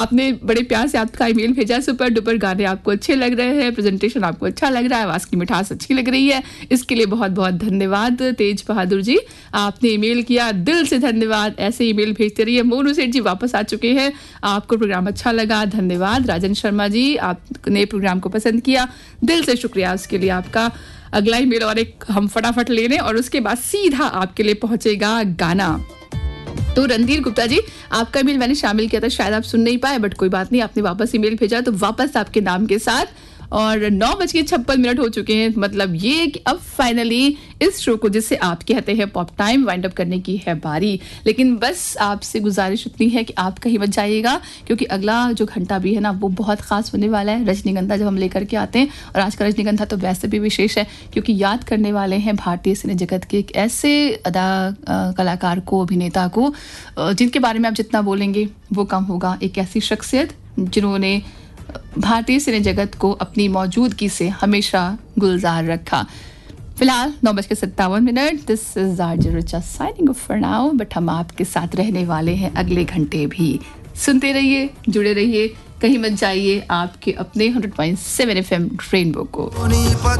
आपने बड़े प्यार से आपका ईमेल भेजा, सुपर डुपर गाने आपको अच्छे लग रहे हैं, प्रेजेंटेशन आपको अच्छा लग रहा है, आवाज़ की मिठास अच्छी लग रही है, इसके लिए बहुत बहुत धन्यवाद तेज बहादुर जी। आपने ईमेल किया, दिल से धन्यवाद, ऐसे ईमेल भेजते रहिए। मोनू सेठ जी वापस आ चुके हैं, आपको प्रोग्राम अच्छा लगा, धन्यवाद। राजन शर्मा जी, आपने प्रोग्राम को पसंद किया, दिल से शुक्रिया उसके लिए आपका। अगला ईमेल और एक हम फटाफट ले लें और उसके बाद सीधा आपके लिए पहुंचेगा गाना। तो रणधीर गुप्ता जी, आपका ईमेल मैंने शामिल किया था, शायद आप सुन नहीं पाए, बट कोई बात नहीं, आपने वापस ईमेल भेजा तो वापस आपके नाम के साथ। और 9:56 हो चुके हैं, मतलब ये कि अब फाइनली इस शो को, जिसे आप कहते हैं पॉप टाइम, वाइंड अप करने की है बारी। लेकिन बस आपसे गुजारिश इतनी है कि आप कहीं मत जाइएगा, क्योंकि अगला जो घंटा भी है ना, वो बहुत खास होने वाला है। रजनीगंधा जब हम लेकर के आते हैं, और आज का रजनीगंधा तो वैसे भी विशेष है, क्योंकि याद करने वाले हैं भारतीय सिने जगत के एक ऐसे कलाकार को, अभिनेता को, जिनके बारे में आप जितना बोलेंगे वो कम होगा। एक ऐसी शख्सियत जिन्होंने भारतीय सिने जगत को अपनी मौजूदगी से हमेशा गुलजार रखा। फिलहाल 9:57, this is RJ Richa signing off for now, but हम आपके साथ रहने वाले हैं अगले घंटे भी। सुनते रहिए, जुड़े रहिए, कहीं मत जाइए, आपके अपने 100.7 FM रेनबो को।